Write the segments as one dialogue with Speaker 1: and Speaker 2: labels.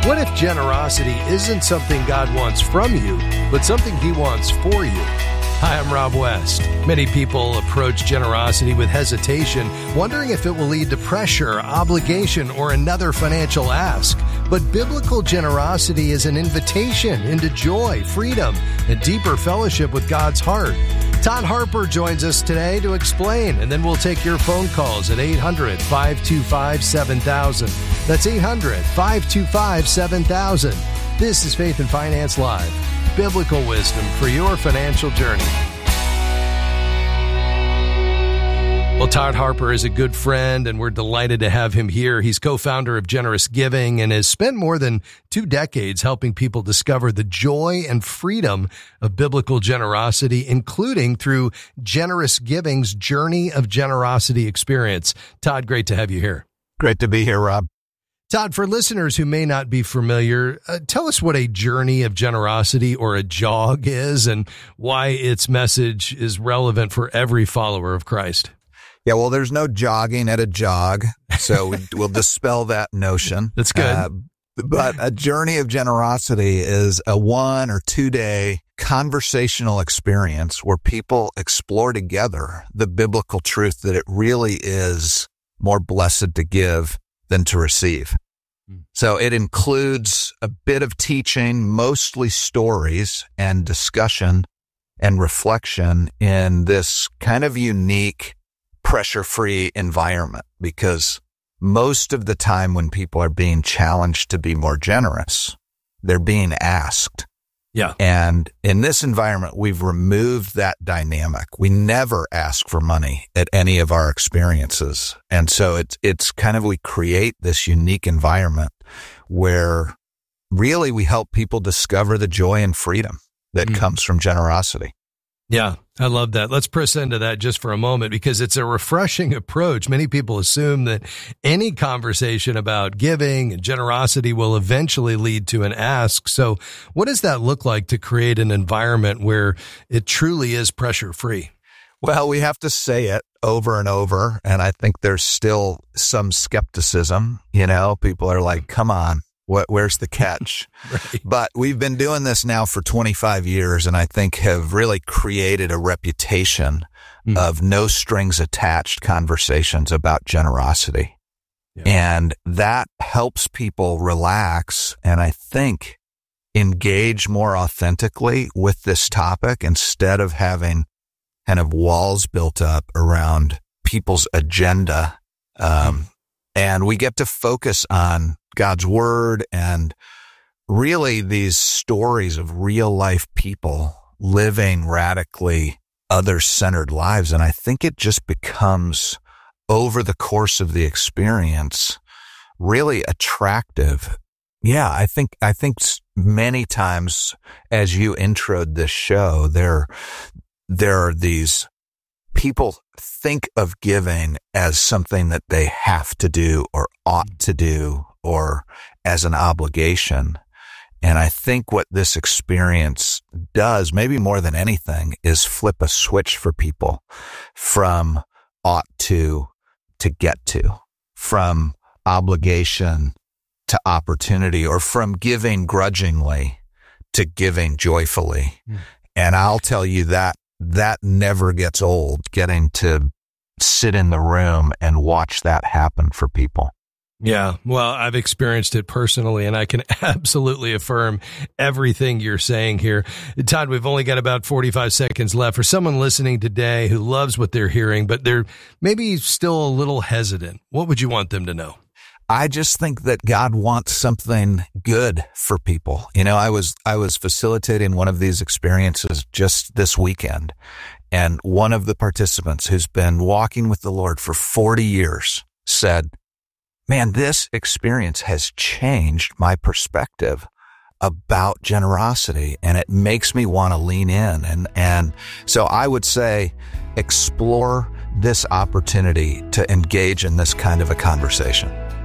Speaker 1: What if generosity isn't something God wants from you, but something He wants for you? Hi, I'm Rob West. Many people approach generosity with hesitation, wondering if it will lead to pressure, obligation, or another financial ask. But biblical generosity is an invitation into joy, freedom, and deeper fellowship with God's heart. Todd Harper joins us today to explain, and then we'll take your phone calls at 800-525-7000. That's 800-525-7000. This is Faith and Finance Live, biblical wisdom for your financial journey. Well, Todd Harper is a good friend, and we're delighted to have him here. He's co-founder of Generous Giving and has spent more than 2 decades helping people discover the joy and freedom of biblical generosity, including through Generous Giving's Journey of Generosity experience. Todd, great to have you here.
Speaker 2: Great to be here, Rob.
Speaker 1: Todd, for listeners who may not be familiar, tell us what a journey of generosity or a jog is and why its message is relevant for every follower of Christ.
Speaker 2: Yeah, well, there's no jogging at a jog, so we'll dispel that notion.
Speaker 1: That's good.
Speaker 2: But a journey of generosity is a 1 or 2 day conversational experience where people explore together the biblical truth that it really is more blessed to give than to receive. So it includes a bit of teaching, mostly stories and discussion and reflection in this kind of unique, pressure-free environment, because most of the time when people are being challenged to be more generous, they're being asked.
Speaker 1: Yeah.
Speaker 2: And in this environment, we've removed that dynamic. We never ask for money at any of our experiences. And so it's kind of, we create this unique environment where really we help people discover the joy and freedom that comes from generosity.
Speaker 1: Yeah, I love that. Let's press into that just for a moment because it's a refreshing approach. Many people assume that any conversation about giving and generosity will eventually lead to an ask. So what does that look like to create an environment where it truly is pressure-free?
Speaker 2: Well, we have to say it over and over, and I think there's still some skepticism. You know, people are like, come on. Where's the catch?
Speaker 1: Right.
Speaker 2: But we've been doing this now for 25 years and I think have really created a reputation of no strings attached conversations about generosity. Yeah. And that helps people relax and I think engage more authentically with this topic instead of having kind of walls built up around people's agenda. And we get to focus on God's word and really these stories of real life people living radically other-centered lives. And I think it just becomes, over the course of the experience, really attractive. Yeah, I think many times as you introed this show, there are these people think of giving as something that they have to do or ought to do or as an obligation. And I think what this experience does, maybe more than anything, is flip a switch for people from ought to get to, from obligation to opportunity, or from giving grudgingly to giving joyfully. And I'll tell you that never gets old, getting to sit in the room and watch that happen for people.
Speaker 1: Yeah, well, I've experienced it personally, and I can absolutely affirm everything you're saying here. Todd, we've only got about 45 seconds left. For someone listening today who loves what they're hearing, but they're maybe still a little hesitant, what would you want them to know?
Speaker 2: I just think that God wants something good for people. You know, I was facilitating one of these experiences just this weekend, and one of the participants who's been walking with the Lord for 40 years said, man, this experience has changed my perspective about generosity, and it makes me want to lean in. And so I would say explore this opportunity to engage in this kind of a conversation.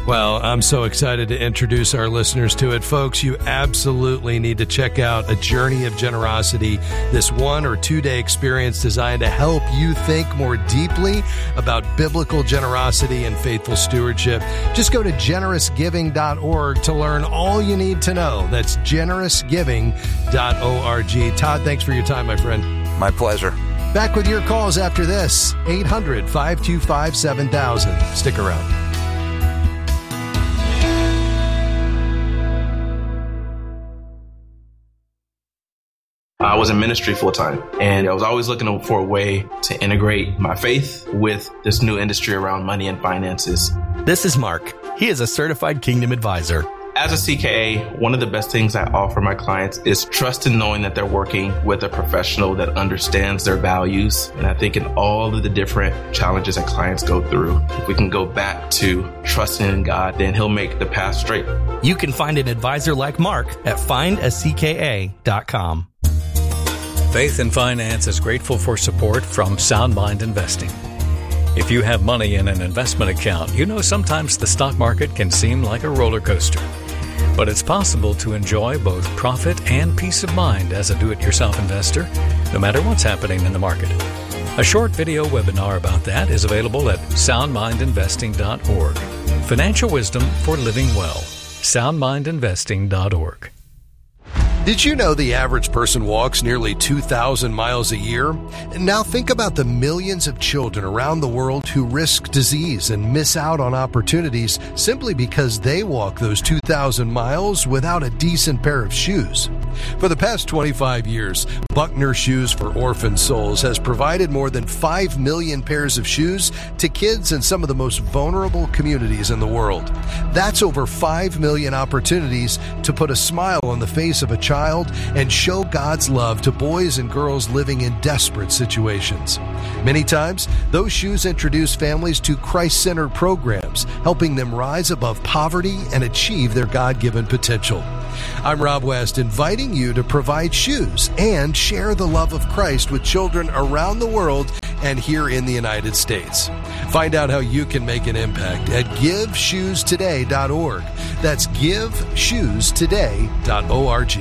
Speaker 1: Well, I'm so excited to introduce our listeners to it. Folks, you absolutely need to check out A Journey of Generosity, this 1 or 2 day experience designed to help you think more deeply about biblical generosity and faithful stewardship. Just go to generousgiving.org to learn all you need to know. That's generousgiving.org. Todd, thanks for your time, my friend.
Speaker 2: My pleasure.
Speaker 1: Back with your calls after this, 800-525-7000. Stick around.
Speaker 3: I was in ministry full time, and I was always looking for a way to integrate my faith with this new industry around money and finances.
Speaker 4: This is Mark. He is a certified Kingdom advisor.
Speaker 3: As a CKA, one of the best things I offer my clients is trust in knowing that they're working with a professional that understands their values. And I think in all of the different challenges that clients go through, if we can go back to trusting in God, then He'll make the path straight.
Speaker 4: You can find an advisor like Mark at findacka.com.
Speaker 5: Faith and Finance is grateful for support from Sound Mind Investing. If you have money in an investment account, you know sometimes the stock market can seem like a roller coaster. But it's possible to enjoy both profit and peace of mind as a do-it-yourself investor, no matter what's happening in the market. A short video webinar about that is available at soundmindinvesting.org. Financial wisdom for living well. soundmindinvesting.org.
Speaker 1: Did you know the average person walks nearly 2,000 miles a year? And now think about the millions of children around the world who risk disease and miss out on opportunities simply because they walk those 2,000 miles without a decent pair of shoes. For the past 25 years, Buckner Shoes for Orphan Souls has provided more than 5 million pairs of shoes to kids in some of the most vulnerable communities in the world. That's over 5 million opportunities to put a smile on the face of a child and show God's love to boys and girls living in desperate situations. Many times, those shoes introduce families to Christ-centered programs, helping them rise above poverty and achieve their God-given potential. I'm Rob West, inviting you to provide shoes and share the love of Christ with children around the world and here in the United States. Find out how you can make an impact at GiveShoesToday.org. That's GiveShoesToday.org.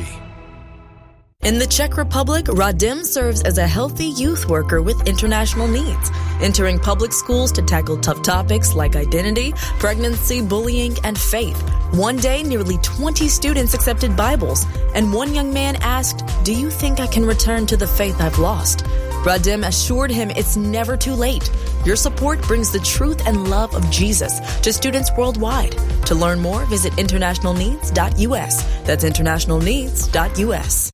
Speaker 6: In the Czech Republic, Radim serves as a healthy youth worker with international needs, entering public schools to tackle tough topics like identity, pregnancy, bullying, and faith. One day, nearly 20 students accepted Bibles, and one young man asked, "Do you think I can return to the faith I've lost?" Radim assured him it's never too late. Your support brings the truth and love of Jesus to students worldwide. To learn more, visit internationalneeds.us. That's internationalneeds.us.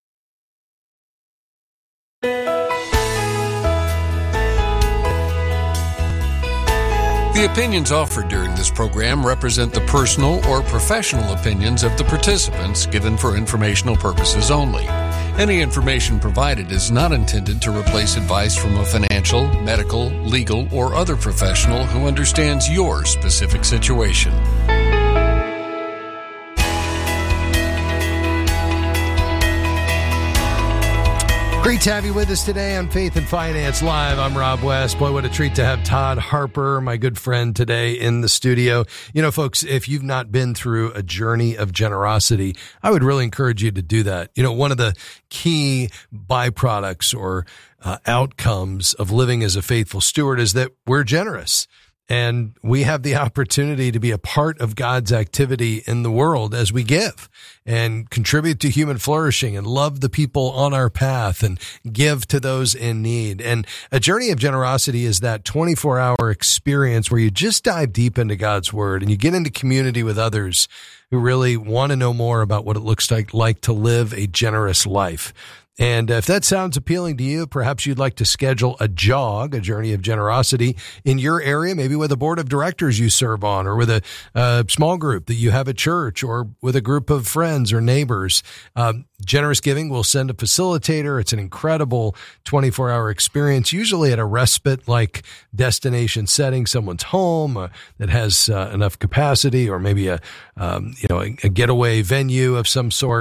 Speaker 7: The opinions offered during this program represent the personal or professional opinions of the participants given for informational purposes only. Any information provided is not intended to replace advice from a financial, medical, legal, or other professional who understands your specific situation.
Speaker 1: Great to have you with us today on Faith and Finance Live. I'm Rob West. Boy, what a treat to have Todd Harper, my good friend, today in the studio. You know, folks, if you've not been through a journey of generosity, I would really encourage you to do that. You know, one of the key byproducts or outcomes of living as a faithful steward is that we're generous. And we have the opportunity to be a part of God's activity in the world as we give and contribute to human flourishing and love the people on our path and give to those in need. And a journey of generosity is that 24-hour experience where you just dive deep into God's word and you get into community with others who really want to know more about what it looks like to live a generous life. And if that sounds appealing to you, perhaps you'd like to schedule a jog, a journey of generosity in your area, maybe with a board of directors you serve on, or with a small group that you have at church, or with a group of friends or neighbors. Generous Giving will send a facilitator. It's an incredible 24-hour experience, usually at a respite-like destination setting, someone's home that has enough capacity, or maybe a getaway venue of some sort.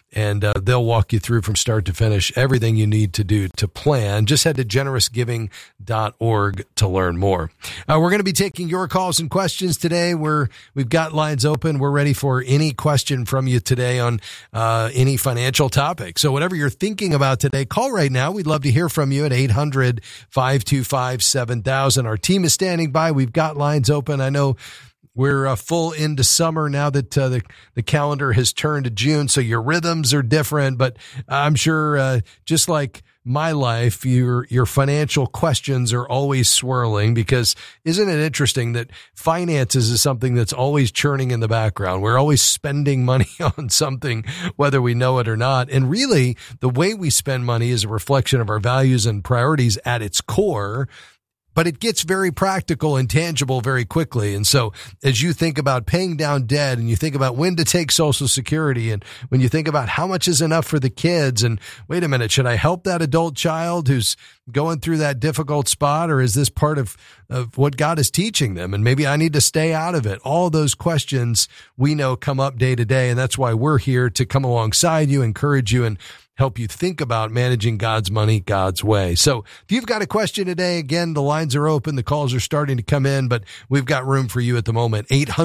Speaker 1: and they'll walk you through from start to finish everything you need to do to plan. Just head to generousgiving.org to learn more. We're going to be taking your calls and questions today. We've got lines open. We're ready for any question from you today on any financial topic. So whatever you're thinking about today, call right now. We'd love to hear from you at 800-525-7000. Our team is standing by. We've got lines open. I know we're full into summer now that the calendar has turned to June, so your rhythms are different. But I'm sure just like my life, your financial questions are always swirling, because isn't it interesting that finances is something that's always churning in the background? We're always spending money on something, whether we know it or not. And really, the way we spend money is a reflection of our values and priorities at its core. But it gets very practical and tangible very quickly. And so as you think about paying down debt, and you think about when to take Social Security, and when you think about how much is enough for the kids, and wait a minute, should I help that adult child who's going through that difficult spot, or is this part of what God is teaching them? And maybe I need to stay out of it. All those questions we know come up day to day. And that's why we're here to come alongside you, encourage you, and help you think about managing God's money God's way. So if you've got a question today, again, the lines are open. The calls are starting to come in, but we've got room for you at the moment.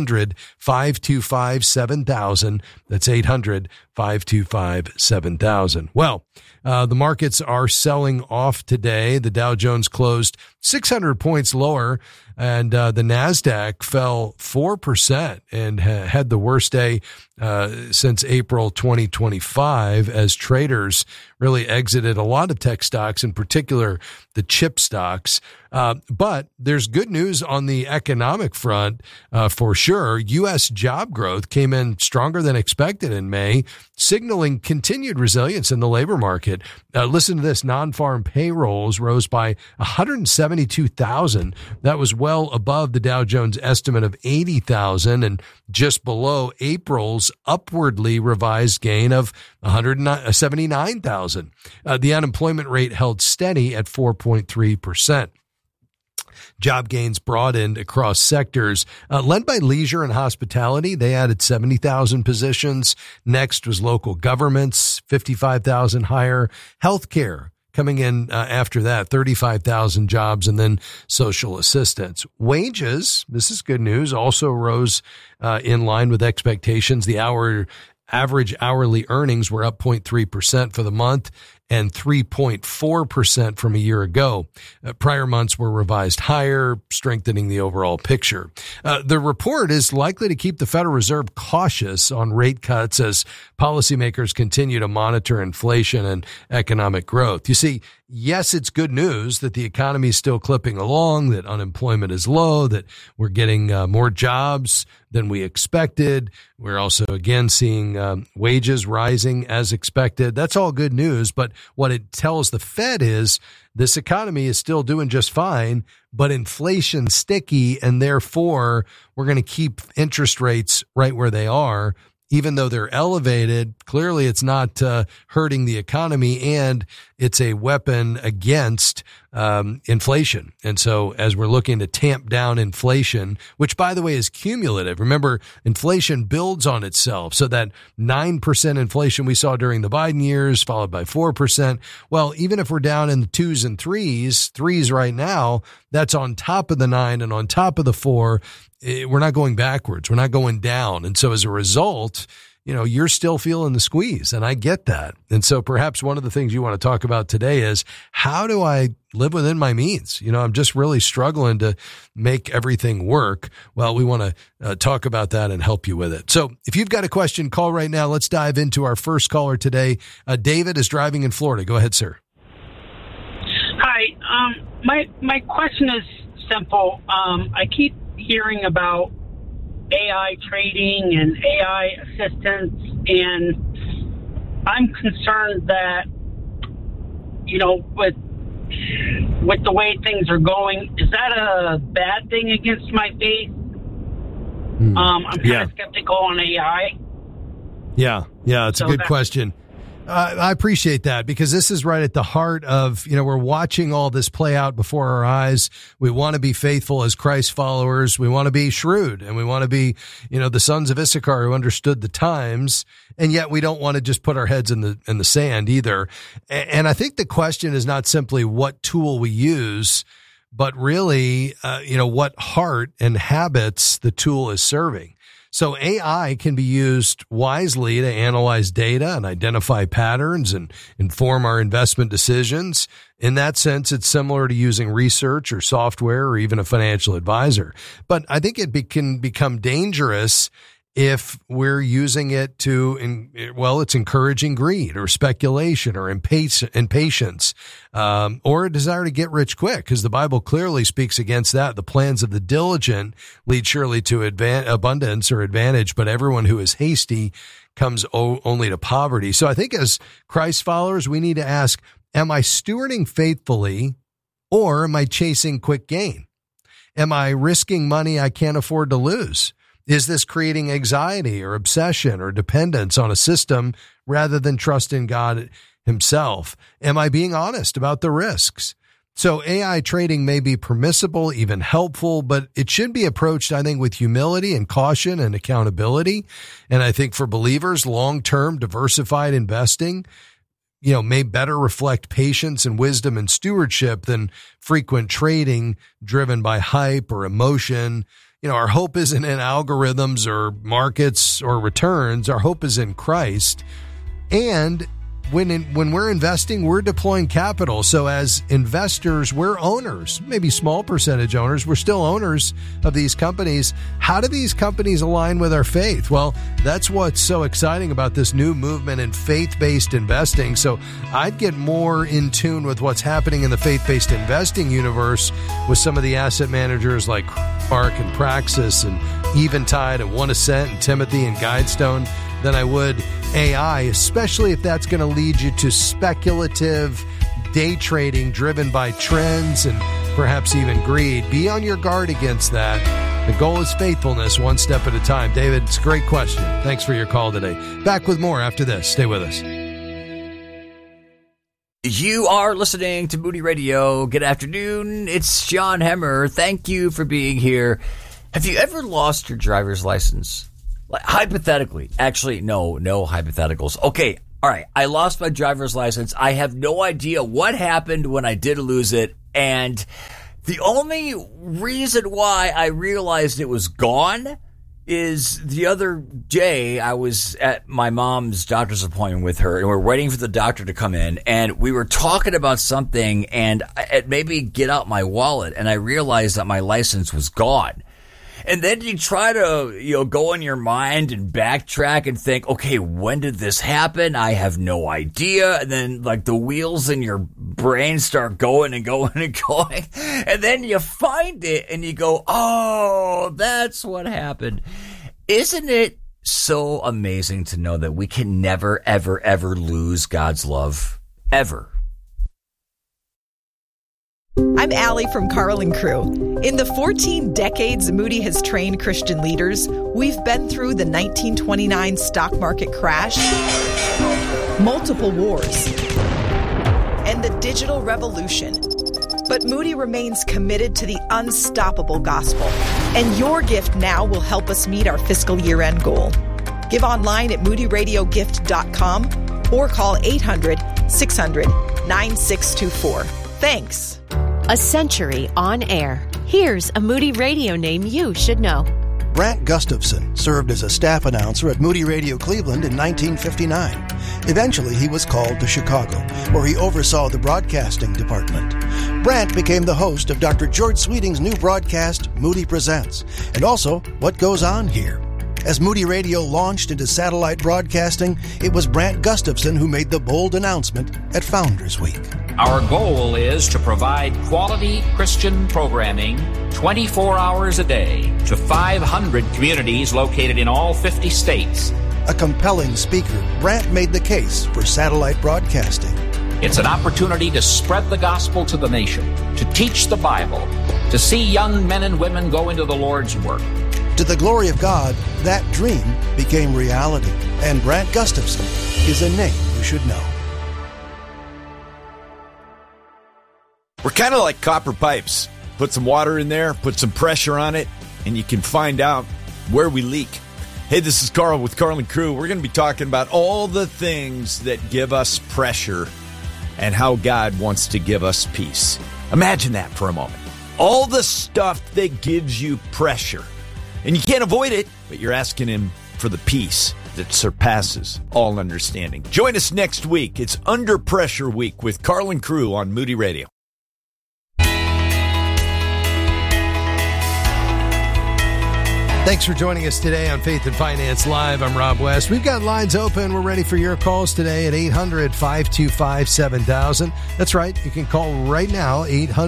Speaker 1: 800-525-7000. That's 800-525-7000. Well, the markets are selling off today. The Dow Jones closed 600 points lower, and the NASDAQ fell 4% and had the worst day since April 2025, as traders really exited a lot of tech stocks, in particular the chip stocks. But there's good news on the economic front for sure. U.S. job growth came in stronger than expected in May, signaling continued resilience in the labor market. Listen to this. Non-farm payrolls rose by 172,000. That was well above the Dow Jones estimate of 80,000 and just below April's upwardly revised gain of 179,000. The unemployment rate held steady at 4.3%. Job gains broadened across sectors, led by leisure and hospitality. They added 70,000 positions. Next was local governments, 55,000 higher. Healthcare coming in after that, 35,000 jobs, and then social assistance. Wages, this is good news, also rose in line with expectations. The average hourly earnings were up 0.3% for the month and 3.4% from a year ago. Prior months were revised higher, strengthening the overall picture. The report is likely to keep the Federal Reserve cautious on rate cuts as policymakers continue to monitor inflation and economic growth. You see, yes, it's good news that the economy is still clipping along, that unemployment is low, that we're getting more jobs than we expected. We're also, again, seeing wages rising as expected. That's all good news. But what it tells the Fed is this economy is still doing just fine, but inflation's sticky, and therefore we're going to keep interest rates right where they are. Even though they're elevated, clearly it's not hurting the economy, and it's a weapon against inflation. And so as we're looking to tamp down inflation, which, by the way, is cumulative. Remember, inflation builds on itself. So that 9% inflation we saw during the Biden years, followed by 4%. Well, even if we're down in the 2s and 3s right now, that's on top of the 9 and on top of the 4. We're not going backwards. We're not going down. And so as a result, you're still feeling the squeeze, and I get that. And so perhaps one of the things you want to talk about today is, how do I live within my means? I'm just really struggling to make everything work. Well, we want to talk about that and help you with it. So if you've got a question, call right now. Let's dive into our first caller today. David is driving in Florida. Go ahead, sir.
Speaker 8: Hi. My question is simple. I keep hearing about AI trading and AI assistance, and I'm concerned that, with the way things are going, is that a bad thing against my faith? I'm kind of skeptical on AI.
Speaker 1: Yeah, it's a good question. I appreciate that, because this is right at the heart of, we're watching all this play out before our eyes. We want to be faithful as Christ followers. We want to be shrewd, and we want to be, the sons of Issachar who understood the times. And yet we don't want to just put our heads in the sand either. And I think the question is not simply what tool we use, but really, what heart and habits the tool is serving. So AI can be used wisely to analyze data and identify patterns and inform our investment decisions. In that sense, it's similar to using research or software or even a financial advisor. But I think it can become dangerous if we're using it it's encouraging greed or speculation or impatience, or a desire to get rich quick, because the Bible clearly speaks against that. The plans of the diligent lead surely to abundance or advantage, but everyone who is hasty comes only to poverty. So I think as Christ followers, we need to ask, am I stewarding faithfully, or am I chasing quick gain? Am I risking money I can't afford to lose? Is this creating anxiety or obsession or dependence on a system rather than trust in God himself? Am I being honest about the risks? So AI trading may be permissible, even helpful, but it should be approached, I think, with humility and caution and accountability. And I think for believers, long-term diversified investing, may better reflect patience and wisdom and stewardship than frequent trading driven by hype or emotion. Our hope isn't in algorithms or markets or returns. Our hope is in Christ. And when we're investing, we're deploying capital. So as investors, we're owners, maybe small percentage owners. We're still owners of these companies. How do these companies align with our faith? Well, that's what's so exciting about this new movement in faith-based investing. So I'd get more in tune with what's happening in the faith-based investing universe with some of the asset managers like Arc and Praxis and Eventide and One Ascent and Timothy and Guidestone than I would AI, especially if that's going to lead you to speculative day trading driven by trends and perhaps even greed. Be on your guard against that. The goal is faithfulness, one step at a time. David, it's a great question. Thanks for your call today. Back with more after this. Stay with us.
Speaker 9: You are listening to Moody Radio. Good afternoon. It's John Hemmer. Thank you for being here. Have you ever lost your driver's license? Like, hypothetically. Actually, no hypotheticals. Okay, all right. I lost my driver's license. I have no idea what happened when I did lose it. And the only reason why I realized it was gone is the other day I was at my mom's doctor's appointment with her, and we're waiting for the doctor to come in, and we were talking about something, and it made me get out my wallet, and I realized that my license was gone. And then you try to, go in your mind and backtrack and think, okay, when did this happen? I have no idea. And then the wheels in your brain start going and going and going. And then you find it and you go, oh, that's what happened. Isn't it so amazing to know that we can never, ever, ever lose God's love? Ever.
Speaker 10: I'm Allie from Carl and Crew. In the 14 decades Moody has trained Christian leaders, we've been through the 1929 stock market crash, multiple wars, and the digital revolution. But Moody remains committed to the unstoppable gospel, and your gift now will help us meet our fiscal year-end goal. Give online at moodyradiogift.com or call 800-600-9624. Thanks.
Speaker 11: A century on air. Here's a Moody Radio name you should know.
Speaker 12: Brant Gustafson served as a staff announcer at Moody Radio Cleveland in 1959. Eventually, he was called to Chicago, where he oversaw the broadcasting department. Brant became the host of Dr. George Sweeting's new broadcast, Moody Presents, and also What Goes On Here. As Moody Radio launched into satellite broadcasting, it was Brant Gustafson who made the bold announcement at Founders Week.
Speaker 13: Our goal is to provide quality Christian programming 24 hours a day to 500 communities located in all 50 states.
Speaker 12: A compelling speaker, Brant made the case for satellite broadcasting.
Speaker 13: It's an opportunity to spread the gospel to the nation, to teach the Bible, to see young men and women go into the Lord's work.
Speaker 12: To the glory of God, that dream became reality, and Brant Gustafson is a name you should know.
Speaker 14: We're kind of like copper pipes. Put some water in there, put some pressure on it, and you can find out where we leak. Hey, this is Carl with Carl and Crew. We're going to be talking about all the things that give us pressure and how God wants to give us peace. Imagine that for a moment. All the stuff that gives you pressure. And you can't avoid it, but you're asking Him for the peace that surpasses all understanding. Join us next week. It's Under Pressure Week with Carl and Crew on Moody Radio.
Speaker 1: Thanks for joining us today on Faith and Finance Live. I'm Rob West. We've got lines open. We're ready for your calls today at 800-525-7000. That's right. You can call right now,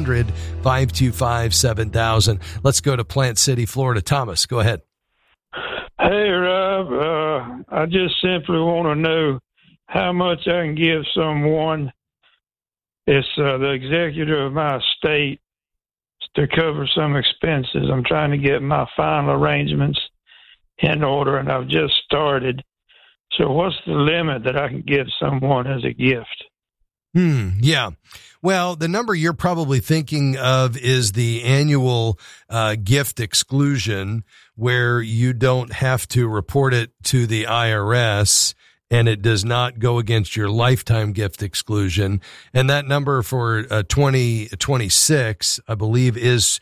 Speaker 1: 800-525-7000. Let's go to Plant City, Florida. Thomas, go ahead.
Speaker 15: Hey, Rob. I just simply want to know how much I can give someone. It's the executor of my estate to cover some expenses. I'm trying to get my final arrangements in order, and I've just started. So what's the limit that I can give someone as a gift?
Speaker 1: Yeah. Well, the number you're probably thinking of is the annual gift exclusion, where you don't have to report it to the IRS, and it does not go against your lifetime gift exclusion. And that number for 2026, I believe, is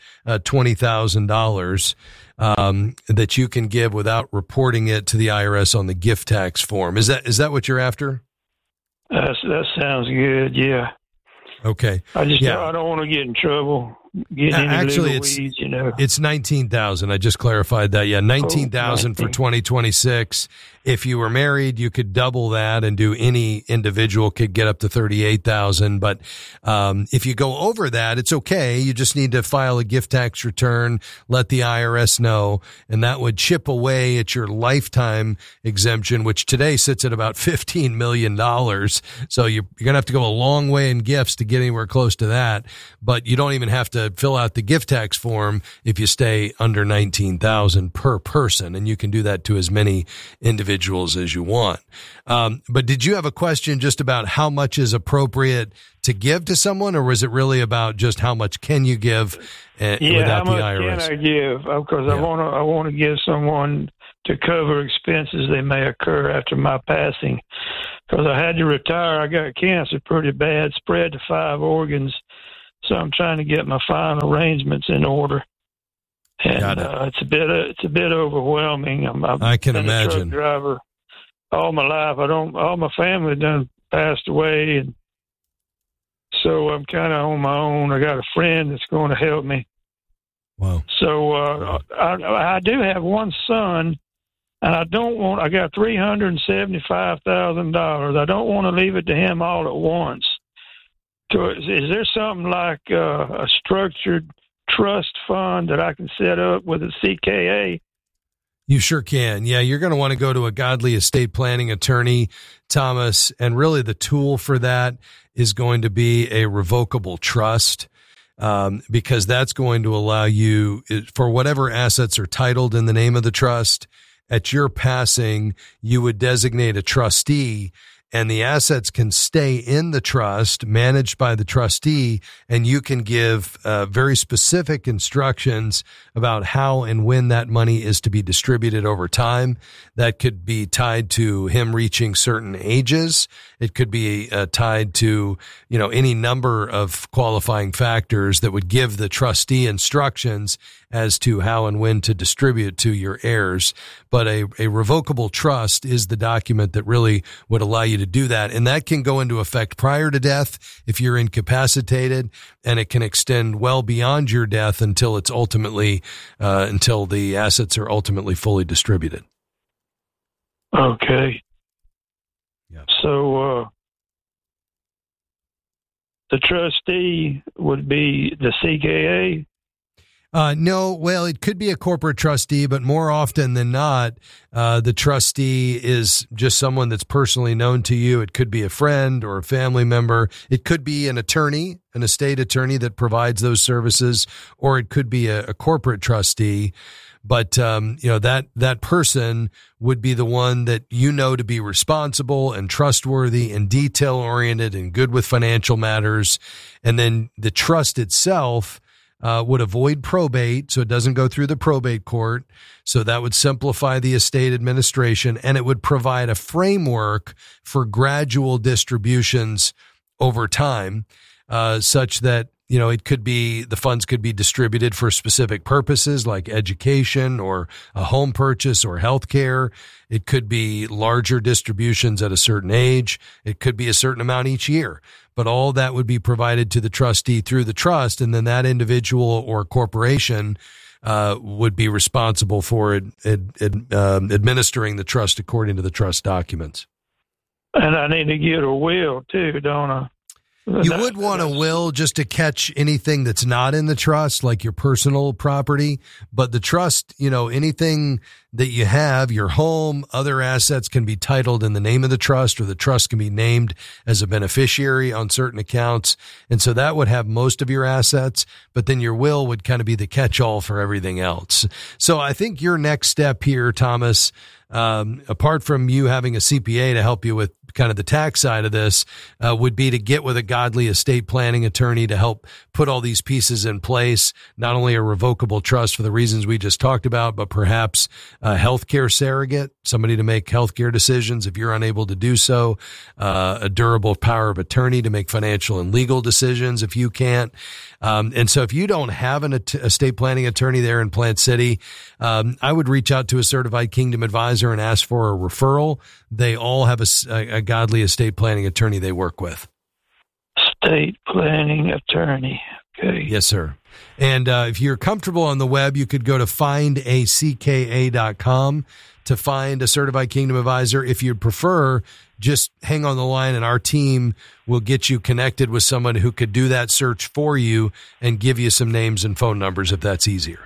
Speaker 1: $20,000 that you can give without reporting it to the IRS on the gift tax form. Is that what you're after?
Speaker 15: That sounds good, yeah.
Speaker 1: Okay.
Speaker 15: I don't want to get in trouble.
Speaker 1: Actually,
Speaker 15: it's
Speaker 1: $19,000. I just clarified that. Yeah, $19,000 for 2026. If you were married, you could double that and do any individual could get up to $38,000. But if you go over that, it's okay. You just need to file a gift tax return, let the IRS know, and that would chip away at your lifetime exemption, which today sits at about $15 million. So you're going to have to go a long way in gifts to get anywhere close to that. But you don't even have to fill out the gift tax form if you stay under $19,000 per person, and you can do that to as many individuals as you want. But did you have a question just about how much is appropriate to give to someone, or was it really about just how much can you give without the IRS?
Speaker 15: How much can I give? Because I want to give someone to cover expenses that may occur after my passing. Because I had to retire. I got cancer pretty bad, spread to 5 organs. So I'm trying to get my final arrangements in order, and it's a bit overwhelming.
Speaker 1: I can imagine.
Speaker 15: A truck driver all my life. All my family done passed away, and so I'm kind of on my own. I got a friend that's going to help me.
Speaker 1: Wow.
Speaker 15: So I do have one son, and I got $375,000. I don't want to leave it to him all at once. So is there something like a structured trust fund that I can set up with a CKA?
Speaker 1: You sure can. Yeah, you're going to want to go to a godly estate planning attorney, Thomas, and really the tool for that is going to be a revocable trust, because that's going to allow you, for whatever assets are titled in the name of the trust, at your passing, you would designate a trustee, and the assets can stay in the trust, managed by the trustee, and you can give very specific instructions about how and when that money is to be distributed over time. That could be tied to him reaching certain ages. It could be tied to, any number of qualifying factors that would give the trustee instructions as to how and when to distribute to your heirs. But a revocable trust is the document that really would allow you to do that. And that can go into effect prior to death if you're incapacitated, and it can extend well beyond your death until it's ultimately, until the assets are ultimately fully distributed.
Speaker 15: Okay.
Speaker 1: Yeah.
Speaker 15: So, the trustee would be the CKA?
Speaker 1: No, well, it could be a corporate trustee, but more often than not, the trustee is just someone that's personally known to you. It could be a friend or a family member. It could be an attorney, an estate attorney that provides those services, or it could be a corporate trustee. But, that person would be the one that you know to be responsible and trustworthy and detail oriented and good with financial matters. And then the trust itself would avoid probate, so it doesn't go through the probate court. So that would simplify the estate administration, and it would provide a framework for gradual distributions over time, such that, it could be, the funds could be distributed for specific purposes like education or a home purchase or healthcare. It could be larger distributions at a certain age. It could be a certain amount each year, but all that would be provided to the trustee through the trust. And then that individual or corporation would be responsible for administering the trust according to the trust documents.
Speaker 15: And I need to get a will too, don't I?
Speaker 1: You would want a will just to catch anything that's not in the trust, like your personal property. But the trust, anything that you have, your home, other assets can be titled in the name of the trust, or the trust can be named as a beneficiary on certain accounts. And so that would have most of your assets, but then your will would kind of be the catch-all for everything else. So I think your next step here, Thomas, apart from you having a CPA to help you with kind of the tax side of this, would be to get with a godly estate planning attorney to help put all these pieces in place, not only a revocable trust for the reasons we just talked about, but perhaps a healthcare surrogate, somebody to make healthcare decisions if you're unable to do so, a durable power of attorney to make financial and legal decisions if you can't. And so if you don't have an estate planning attorney there in Plant City, I would reach out to a certified Kingdom advisor and ask for a referral. They all have a godly estate planning attorney they work with.
Speaker 15: Estate planning attorney. Okay.
Speaker 1: Yes, sir. And if you're comfortable on the web, you could go to findacka.com to find a certified Kingdom advisor. If you'd prefer, just hang on the line and our team will get you connected with someone who could do that search for you and give you some names and phone numbers if that's easier.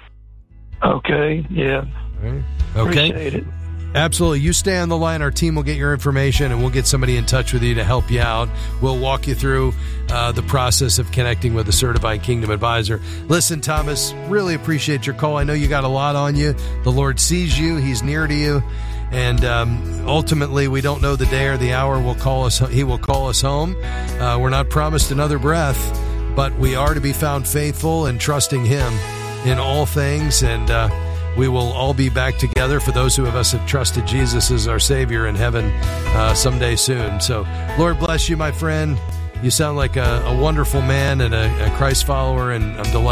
Speaker 15: Okay. Yeah.
Speaker 1: All right. Okay.
Speaker 15: Appreciate it.
Speaker 1: Absolutely. You stay on the line. Our team will get your information and we'll get somebody in touch with you to help you out. We'll walk you through the process of connecting with a certified Kingdom advisor. Listen, Thomas, really appreciate your call. I know you got a lot on you. The Lord sees you. He's near to you. And ultimately, we don't know the day or the hour He will call us home. We're not promised another breath, but we are to be found faithful and trusting Him in all things. And we will all be back together for those of us who have trusted Jesus as our Savior in heaven someday soon. So, Lord bless you, my friend. You sound like a wonderful man and a Christ follower, and I'm delighted